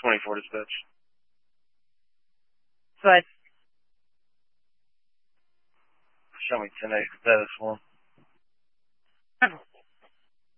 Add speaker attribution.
Speaker 1: 24 dispatch.
Speaker 2: But
Speaker 1: Show me 10-8 status one.